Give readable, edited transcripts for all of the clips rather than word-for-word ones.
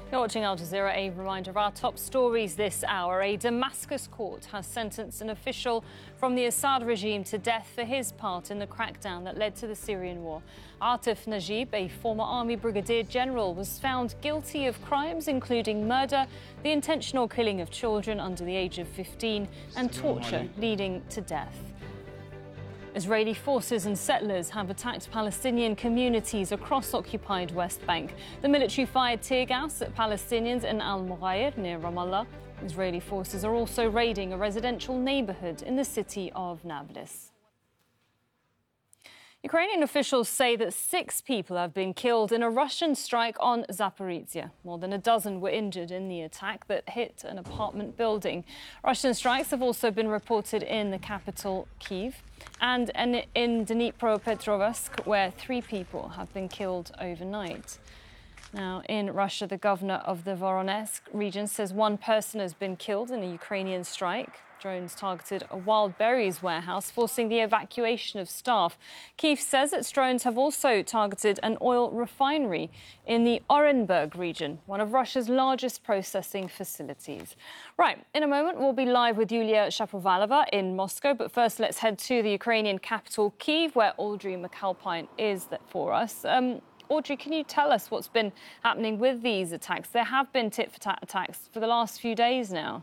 You're watching Al Jazeera. A reminder of our top stories this hour. A Damascus court has sentenced an official from the Assad regime to death for his part in the crackdown that led to the Syrian war. Atif Najib, a former army brigadier general, was found guilty of crimes including murder, the intentional killing of children under the age of 15, and torture leading to death. Israeli forces and settlers have attacked Palestinian communities across occupied West Bank. The military fired tear gas at Palestinians in Al-Mughayr near Ramallah. Israeli forces are also raiding a residential neighborhood in the city of Nablus. Ukrainian officials say that 6 people have been killed in a Russian strike on Zaporizhia. More than a dozen were injured in the attack that hit an apartment building. Russian strikes have also been reported in the capital, Kyiv, and in Dnipropetrovsk, where 3 people have been killed overnight. Now, in Russia, the governor of the Voronezh region says 1 person has been killed in a Ukrainian strike. Drones targeted a wild berries warehouse, forcing the evacuation of staff. Kyiv says its drones have also targeted an oil refinery in the Orenburg region, one of Russia's largest processing facilities. Right, in a moment, we'll be live with Yulia Shapovalova in Moscow. But first, let's head to the Ukrainian capital, Kyiv, where Audrey McAlpine is for us. Audrey, can you tell us what's been happening with these attacks? There have been tit-for-tat attacks for the last few days now.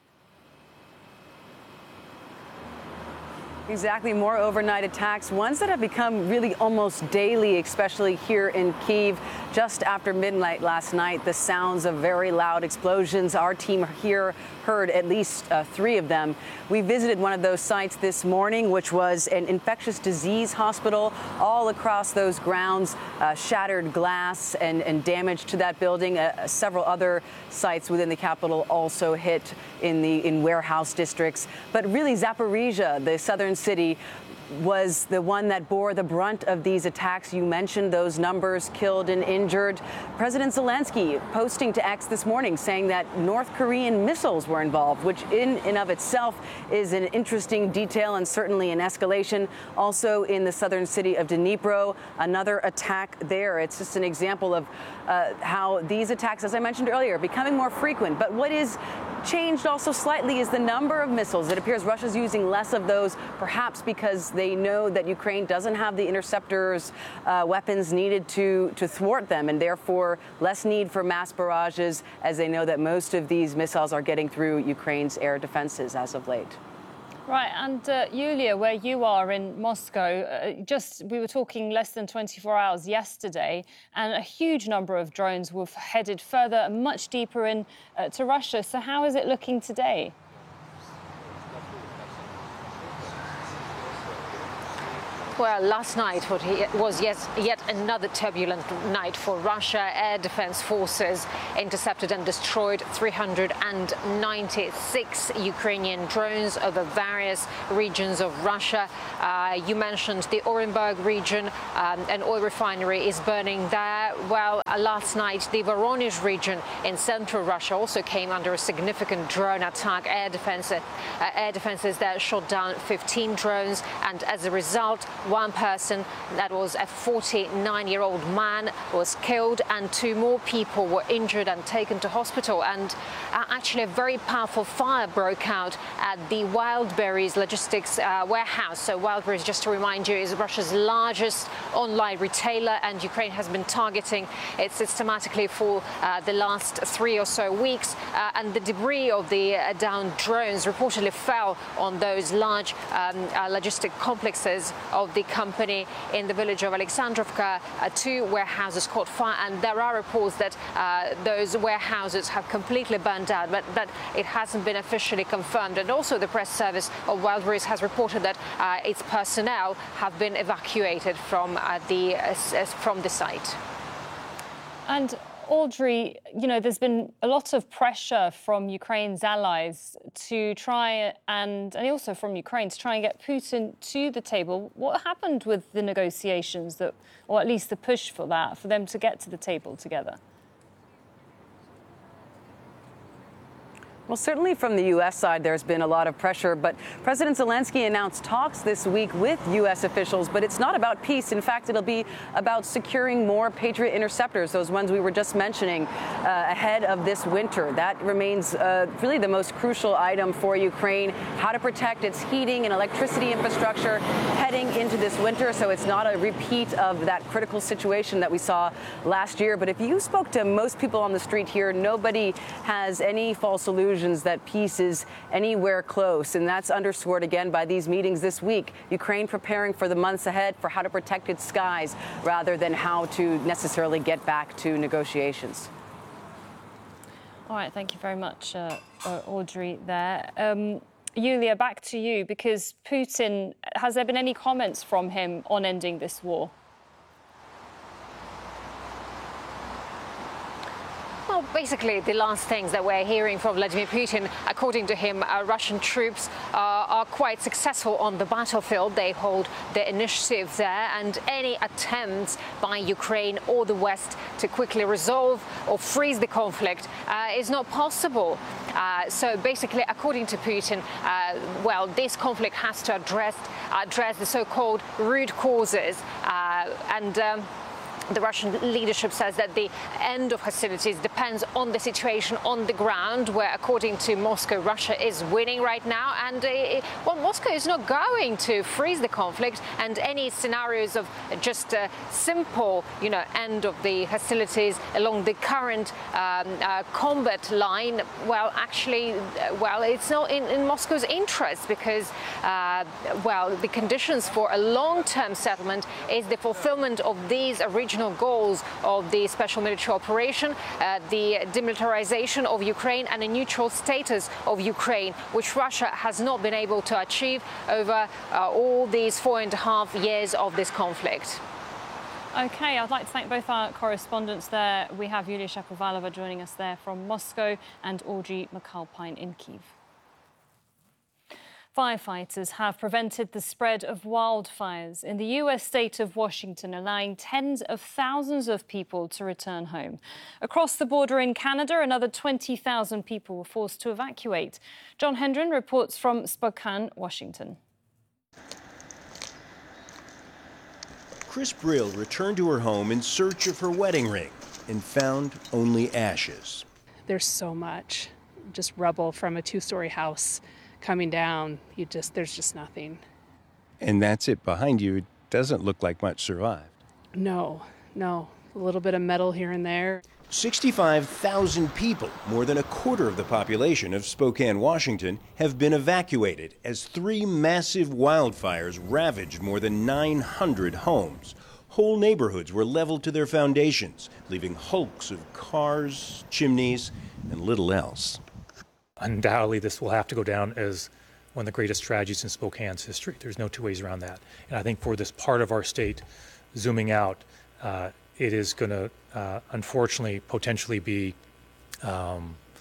Exactly, more overnight attacks, ones that have become really almost daily, especially here in Kyiv. Just after midnight last night, the sounds of very loud explosions. Our team here heard at least 3 of them. We visited one of those sites this morning, which was an infectious disease hospital. All across those grounds, shattered glass and damage to that building. Several other sites within the capital also hit in warehouse districts. But really, Zaporizhia, the southern city, was the one that bore the brunt of these attacks. You mentioned those numbers, killed and injured. President Zelensky posting to X this morning saying that North Korean missiles were involved, which in and of itself is an interesting detail and certainly an escalation. Also in the southern city of Dnipro, another attack there. It's just an example of how these attacks, as I mentioned earlier, are becoming more frequent. But what is changed also slightly is the number of missiles. It appears Russia's using less of those, perhaps because they know that Ukraine doesn't have the interceptors, weapons needed to thwart them, and therefore less need for mass barrages, as they know that most of these missiles are getting through Ukraine's air defenses as of late. Right, and Yulia, where you are in Moscow, we were talking less than 24 hours yesterday, and a huge number of drones were headed further, much deeper in to Russia. So how is it looking today? Well, last night was yet another turbulent night for Russia. Air defense forces intercepted and destroyed 396 Ukrainian drones over various regions of Russia. You mentioned the Orenburg region. An oil refinery is burning there. Well, last night, the Voronezh region in central Russia also came under a significant drone attack. Air defenses there shot down 15 drones, and as a result, 1 person, that was a 49-year-old man, was killed, and 2 more people were injured and taken to hospital. And actually, a very powerful fire broke out at the Wildberries logistics warehouse. So Wildberries, just to remind you, is Russia's largest online retailer, and Ukraine has been targeting it systematically for the last 3 or so weeks. And the debris of the downed drones reportedly fell on those large logistic complexes of the company in the village of Alexandrovka. 2 warehouses caught fire, and there are reports that those warehouses have completely burned down, but that it hasn't been officially confirmed. And also the press service of Wildberries has reported that its personnel have been evacuated from the site. And Audrey, you know, there's been a lot of pressure from Ukraine's allies to try and also from Ukraine to try and get Putin to the table. What happened with the negotiations or at least the push for them to get to the table together? Well, certainly from the U.S. side, there's been a lot of pressure, but President Zelensky announced talks this week with U.S. officials, but it's not about peace. In fact, it'll be about securing more Patriot interceptors, those ones we were just mentioning, ahead of this winter. That remains really the most crucial item for Ukraine, how to protect its heating and electricity infrastructure heading into this winter, so it's not a repeat of that critical situation that we saw last year. But if you spoke to most people on the street here, nobody has any false illusions that peace is anywhere close. And that's underscored again by these meetings this week. Ukraine preparing for the months ahead for how to protect its skies rather than how to necessarily get back to negotiations. All right, thank you very much, Audrey, there. Yulia, back to you, because Putin, has there been any comments from him on ending this war? Well, basically, the last things that we're hearing from Vladimir Putin, according to him, Russian troops are quite successful on the battlefield. They hold the initiative there, and any attempts by Ukraine or the West to quickly resolve or freeze the conflict is not possible. So basically, according to Putin, well, this conflict has to address the so-called root causes, the Russian leadership says that the end of hostilities depends on the situation on the ground, where, according to Moscow, Russia is winning right now. And, well, Moscow is not going to freeze the conflict, and any scenarios of just a simple, end of the hostilities along the current combat line, well, actually, it's not in Moscow's interest, because, the conditions for a long-term settlement is the fulfillment of these original goals of the special military operation, the demilitarization of Ukraine and a neutral status of Ukraine, which Russia has not been able to achieve over all these 4.5 years of this conflict. OK, I'd like to thank both our correspondents there. We have Yulia Shapovalova joining us there from Moscow and Audrey McAlpine in Kyiv. Firefighters have prevented the spread of wildfires in the US state of Washington, allowing tens of thousands of people to return home. Across the border in Canada, another 20,000 people were forced to evacuate. John Hendren reports from Spokane, Washington. Chris Brill returned to her home in search of her wedding ring and found only ashes. There's so much, just rubble from a two-story house coming down. There's just nothing. And that's it behind you. It doesn't look like much survived. No. A little bit of metal here and there. 65,000 people, more than a quarter of the population of Spokane, Washington, have been evacuated as 3 massive wildfires ravaged more than 900 homes. Whole neighborhoods were leveled to their foundations, leaving hulks of cars, chimneys, and little else. Undoubtedly, this will have to go down as one of the greatest tragedies in Spokane's history. There's no two ways around that. And I think for this part of our state, zooming out, it is going to, unfortunately, potentially be, our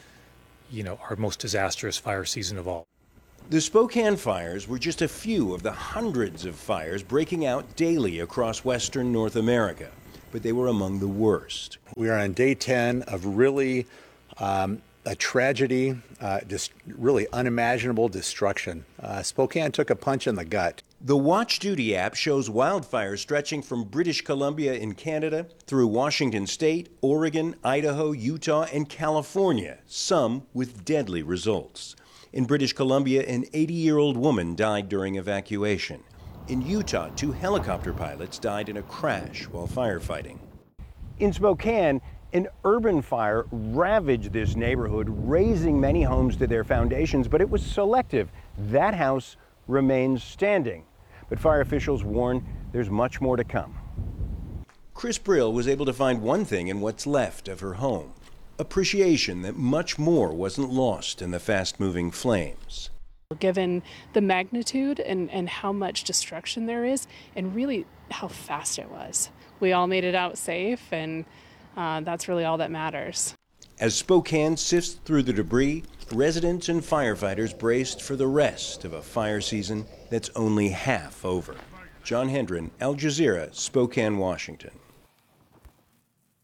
most disastrous fire season of all. The Spokane fires were just a few of the hundreds of fires breaking out daily across western North America, but they were among the worst. We are on day 10 of really a tragedy, just really unimaginable destruction. Spokane took a punch in the gut. The Watch Duty app shows wildfires stretching from British Columbia in Canada through Washington State, Oregon, Idaho, Utah, and California, some with deadly results. In British Columbia, an 80-year-old woman died during evacuation. In Utah, 2 helicopter pilots died in a crash while firefighting. In Spokane, an urban fire ravaged this neighborhood, razing many homes to their foundations, but it was selective. That house remains standing. But fire officials warn there's much more to come. Chris Brill was able to find one thing in what's left of her home: appreciation that much more wasn't lost in the fast-moving flames. Given the magnitude and how much destruction there is, and really how fast it was, we all made it out safe, and that's really all that matters. As Spokane sifts through the debris, residents and firefighters braced for the rest of a fire season that's only half over. John Hendren, Al Jazeera, Spokane, Washington.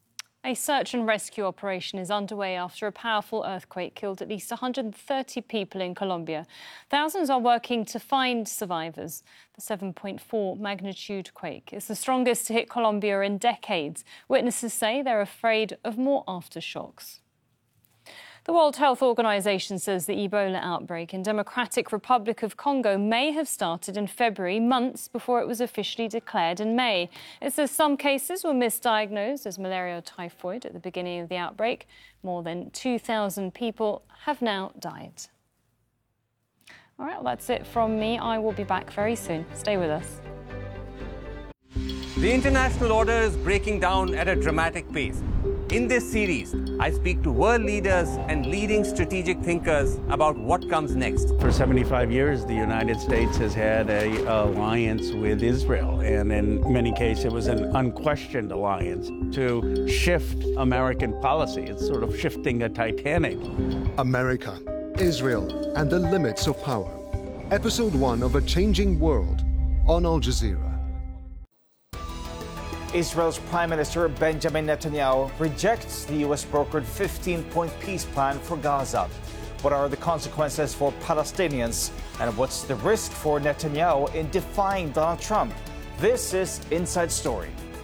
A search and rescue operation is underway after a powerful earthquake killed at least 130 people in Colombia. Thousands are working to find survivors. The 7.4 magnitude quake is the strongest to hit Colombia in decades. Witnesses say they're afraid of more aftershocks. The World Health Organization says the Ebola outbreak in Democratic Republic of Congo may have started in February, months before it was officially declared in May. It says some cases were misdiagnosed as malaria or typhoid at the beginning of the outbreak. More than 2,000 people have now died. All right, well, that's it from me. I will be back very soon. Stay with us. The international order is breaking down at a dramatic pace. In this series, I speak to world leaders and leading strategic thinkers about what comes next. For 75 years, the United States has had an alliance with Israel, and in many cases, it was an unquestioned alliance to shift American policy. It's sort of shifting a Titanic. America, Israel, and the limits of power. Episode 1 of A Changing World on Al Jazeera. Israel's Prime Minister Benjamin Netanyahu rejects the U.S.-brokered 15-point peace plan for Gaza. What are the consequences for Palestinians? And what's the risk for Netanyahu in defying Donald Trump? This is Inside Story.